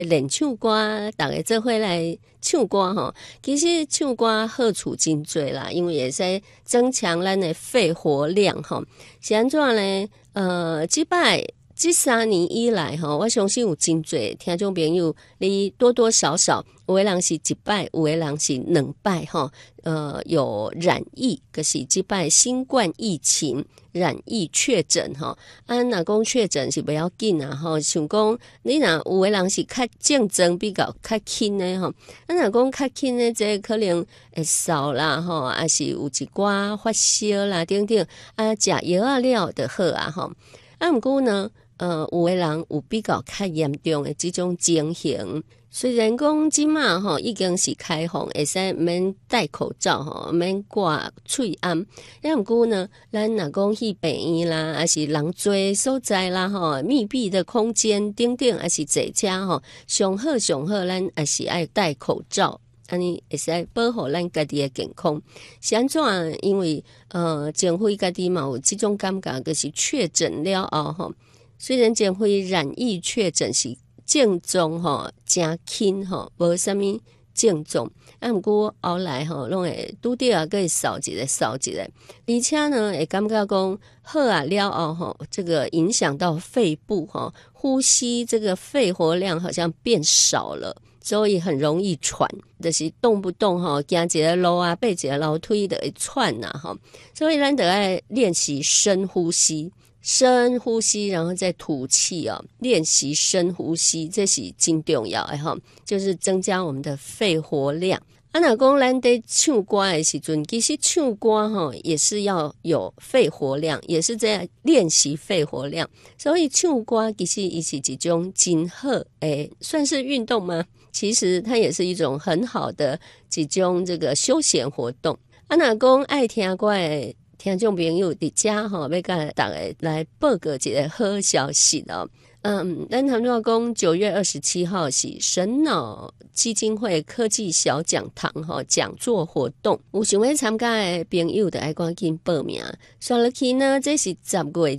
练唱歌，大家做伙来唱歌吼。其实唱歌好处真多啦，因为会使增强咱的肺活量吼。是安怎呢？这3年以来吼，我相信有真侪听众朋友，你多多少少有的人是1摆，有的人是2摆吼。有染疫，可是这摆新冠疫情染疫确诊吼，若讲确诊是不要紧啊吼，像讲你若有的人是较症状比较较轻的吼，若讲较轻的这可能会扫啦吼，还是有一寡发烧啦等等食药啊了就好啊吼。不过呢，有的人有比较较严重的这种情形。虽然讲即马吼已经是开放，会使免戴口罩吼，免挂喙罨。不过呢，咱若讲去病院啦，还是人多所在啦吼，密闭的空间等等，还是坐车吼，上好，咱还是爱戴口罩。安尼会使保护咱家己的健康。是安怎？因为政府家己嘛有这种感觉，就是确诊了后吼，虽然政府染疫确诊是症状吼真轻吼，无啥物症状，不过后来吼拢会拄着啊，会扫一个，而且呢会感觉讲好啊了后吼，这个影响到肺部吼，呼吸这个肺活量好像变少了。所以很容易喘，就是动不动吼行一个路啊，爬一个楼梯就会喘呐吼。所以咱得爱练习深呼吸，然后再吐气哦。练习深呼吸，这是真重要的吼，就是增加我们的肺活量。若讲咱在唱歌的时阵，其实唱歌吼也是要有肺活量，也是在练习肺活量。所以唱歌其实也是一种真好算是运动吗？其实它也是一种很好的一种这个休闲活动。若讲爱听歌的听众朋友伫遮吼，要甲大家来报告一个好消息哦。咱谈到讲9月27号是神脑基金会科技小讲堂讲座活动，有想要参加的朋友就要赶紧报名。刷落去呢，这是10月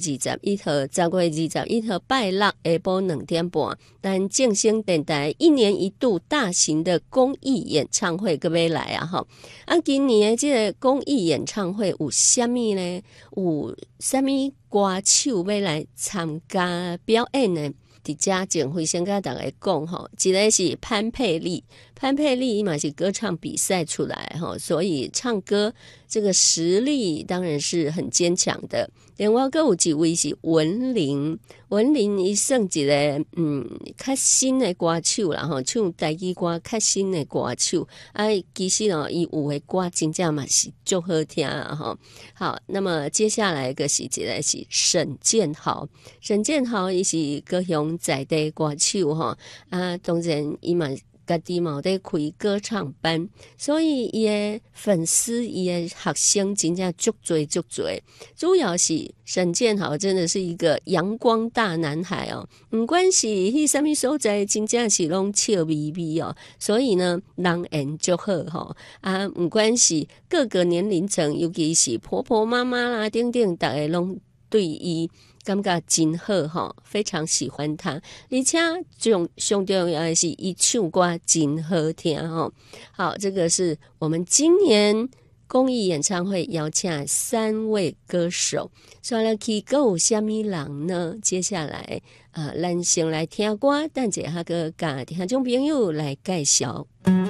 21号拜六下晡2点半，咱正声电台1年1度大型的公益演唱会各位来啊哈！今年的这个公益演唱会有什么呢？有什么歌手要来参加表演呢？伫遮前会先跟大家讲吼，一个是潘佩丽伊嘛是歌唱比赛出来吼，所以唱歌这个实力当然是很坚强的。另外还有一位是文玲伊算一个较新的歌手啦吼，唱台语歌较新的歌手其实伊有的歌真正嘛是足好听吼。好，那么接下来一个是沈建豪伊是高雄在地歌手吼当然伊嘛家己嘛有在开歌唱班，所以伊的粉丝伊的学生真正足多，主要是沈建豪真的是一个阳光大男孩哦，不管是迄什么所在真正是拢笑眯眯哦，所以呢人缘足好吼不管是各个年龄层，尤其是婆婆妈妈啦等等，大家拢对伊感觉真好吼，非常喜欢他，而且上重要的是伊唱歌真好听吼。好，这个是我们今年公益演唱会邀请3位歌手，所以去还有什么人呢？接下来咱先来听歌，等一下个甲听众朋友来介绍。